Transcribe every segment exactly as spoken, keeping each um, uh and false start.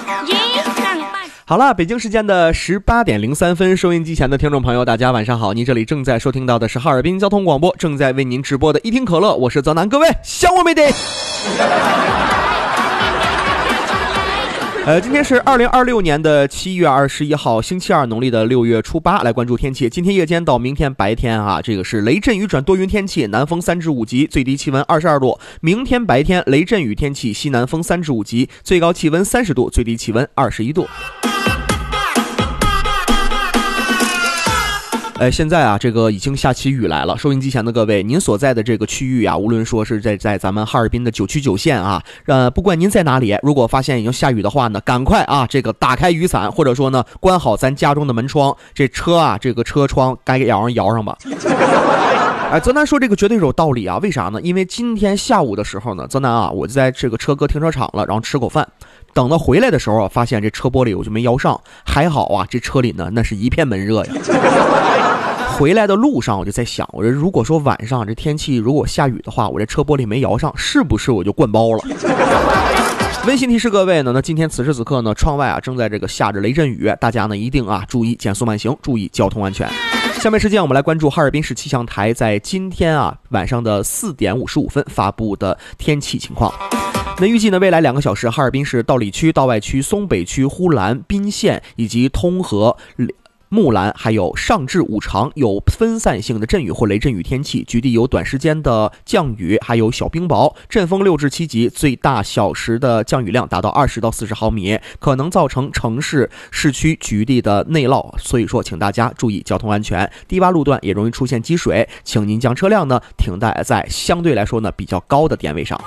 好了，北京时间的十八点零三分，收音机前的听众朋友，大家晚上好！您这里正在收听到的是哈尔滨交通广播，正在为您直播的一听可乐，我是泽南，各位想我没得？呃，今天是二零二六年的七月二十一号，星期二，农历的六月初八，来关注天气。今天夜间到明天白天啊，这个是雷阵雨转多云天气，南风三至五级，最低气温二十二度。明天白天雷阵雨天气，西南风三至五级，最高气温三十度，最低气温二十一度。呃，现在啊，这个已经下起雨来了。收音机前的各位，您所在的这个区域啊，无论说是在在咱们哈尔滨的九区九县啊，呃，不管您在哪里，如果发现已经下雨的话呢，赶快啊，这个打开雨伞，或者说呢，关好咱家中的门窗，这车啊，这个车窗该摇上摇上吧。哎，泽南说这个绝对有道理啊，为啥呢？因为今天下午的时候呢，泽南啊，我就在这个车搁停车场了，然后吃口饭。等到回来的时候，发现这车玻璃我就没摇上，还好啊，这车里呢那是一片闷热呀。回来的路上我就在想，我说如果说晚上这天气如果下雨的话，我这车玻璃没摇上，是不是我就灌包了？温馨提示各位呢，那今天此时此刻呢，窗外啊正在这个下着雷阵雨，大家呢一定啊注意减速慢行，注意交通安全。下面时间我们来关注哈尔滨市气象台在今天啊晚上的四点五十五分发布的天气情况。那预计呢，未来两个小时，哈尔滨市道里区、道外区、松北区、呼兰、宾县以及通河、木兰还有上至五常有分散性的阵雨或雷阵雨天气，局地有短时间的降雨，还有小冰雹，阵风六至七级，最大小时的降雨量达到二十到四十毫米，可能造成城市市区局地的内涝，所以说请大家注意交通安全。低洼路段也容易出现积水，请您将车辆呢停在在相对来说呢比较高的点位上。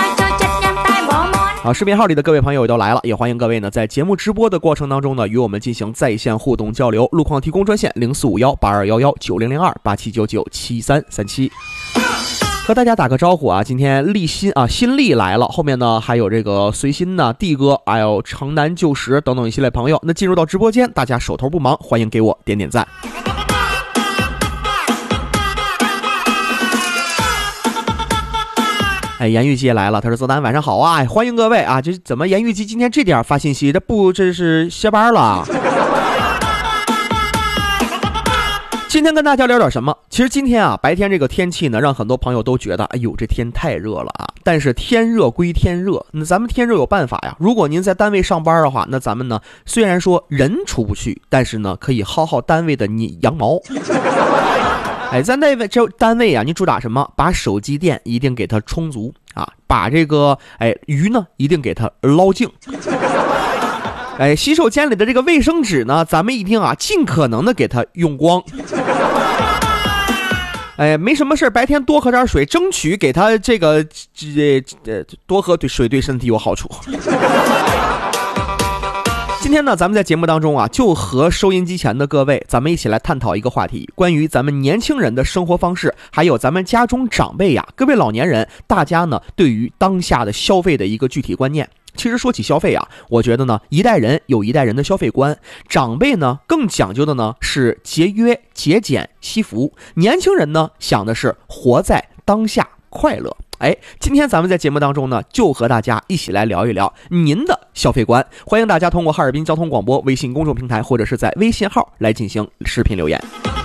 好，视频号里的各位朋友也都来了，也欢迎各位呢在节目直播的过程当中呢与我们进行在线互动交流。路况提供专线零四五幺八二幺幺九零零二八七九九七三三七。和大家打个招呼啊，今天立新啊新力来了，后面呢还有这个随心呢弟哥，还有城南旧时等等一系列朋友。那进入到直播间，大家手头不忙，欢迎给我点点赞。哎，严玉姬也来了，他说：“泽南晚上好啊，哎，欢迎各位啊！这怎么严玉姬今天这点发信息，这不这是歇班了？”今天跟大家聊点什么？其实今天啊，白天这个天气呢，让很多朋友都觉得，哎呦，这天太热了啊！但是天热归天热，那咱们天热有办法呀。如果您在单位上班的话，那咱们呢，虽然说人出不去，但是呢，可以薅薅单位的你羊毛。哎，在那位这单位啊，你主打什么？把手机电一定给它充足啊，把这个哎鱼呢一定给它捞净。哎，洗手间里的这个卫生纸呢，咱们一定啊尽可能的给它用光。哎，没什么事，白天多喝点水，争取给它这个这这多喝对水对身体有好处。今天呢，咱们在节目当中啊，就和收音机前的各位，咱们一起来探讨一个话题，关于咱们年轻人的生活方式，还有咱们家中长辈呀，各位老年人，大家呢对于当下的消费的一个具体观念。其实说起消费啊，我觉得呢，一代人有一代人的消费观，长辈呢更讲究的呢是节约、节俭、惜福，年轻人呢想的是活在当下，快乐。哎，今天咱们在节目当中呢，就和大家一起来聊一聊您的消费观。欢迎大家通过哈尔滨交通广播微信公众平台，或者是在微信号来进行视频留言。